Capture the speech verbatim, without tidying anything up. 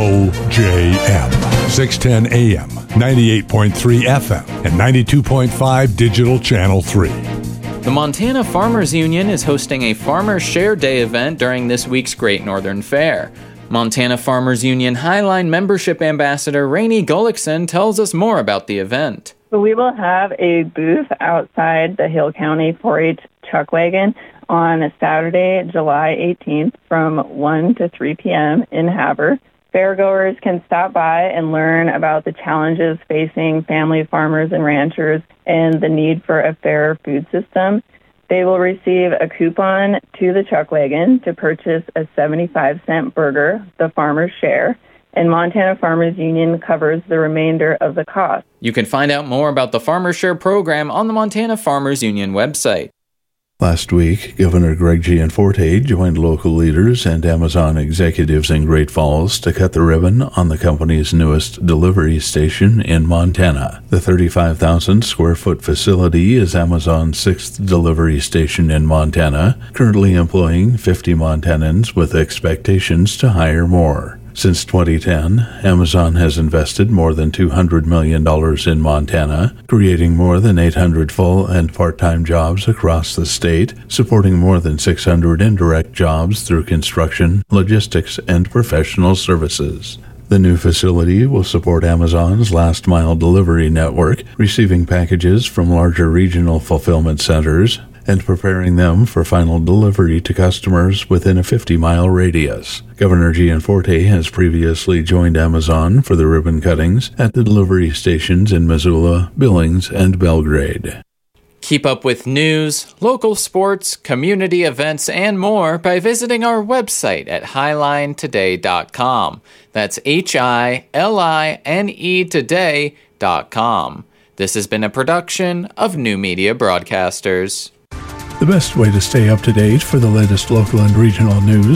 O J M, six ten A M, ninety-eight point three F M, and ninety-two point five Digital Channel three. The Montana Farmers Union is hosting a Farmers Share Day event during this week's Great Northern Fair. Montana Farmers Union Highline Membership Ambassador Rainey Gullickson tells us more about the event. So we will have a booth outside the Hill County four H Chuck Wagon on Saturday, July eighteenth from one to three p.m. in Havre. Fairgoers can stop by and learn about the challenges facing family farmers and ranchers and the need for a fair food system. They will receive a coupon to the Chuck Wagon to purchase a seventy-five cent burger, the Farmer's Share, and Montana Farmers Union covers the remainder of the cost. You can find out more about the Farmer's Share program on the Montana Farmers Union website. Last week, Governor Greg Gianforte joined local leaders and Amazon executives in Great Falls to cut the ribbon on the company's newest delivery station in Montana. The thirty-five thousand square foot facility is Amazon's sixth delivery station in Montana, currently employing fifty Montanans with expectations to hire more. Since twenty ten, Amazon has invested more than two hundred million dollars in Montana, creating more than eight hundred full and part-time jobs across the state, supporting more than six hundred indirect jobs through construction, logistics, and professional services. The new facility will support Amazon's last-mile delivery network, receiving packages from larger regional fulfillment centers and preparing them for final delivery to customers within a fifty-mile radius. Governor Gianforte has previously joined Amazon for the ribbon cuttings at the delivery stations in Missoula, Billings, and Belgrade. Keep up with news, local sports, community events, and more by visiting our website at highline today dot com. That's H I L I N E today dot com. This has been a production of New Media Broadcasters. The best way to stay up to date for the latest local and regional news